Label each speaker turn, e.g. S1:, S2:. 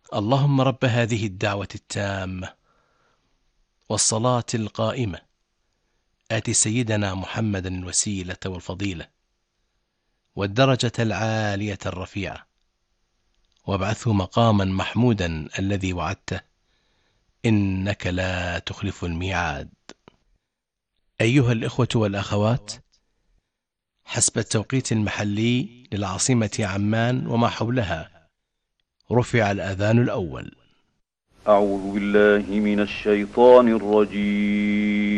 S1: اللهم رب هذه الدعوة التامة والصلاة القائمة آت سيدنا محمدا الوسيلة والفضيلة والدرجة العالية الرفيعة وابعثه مقاما محمودا الذي وعدته إنك لا تخلف الميعاد. أيها الإخوة والأخوات، حسب التوقيت المحلي للعاصمة عمان وما حولها رفع الأذان الأول.
S2: أعوذ بالله من الشيطان الرجيم.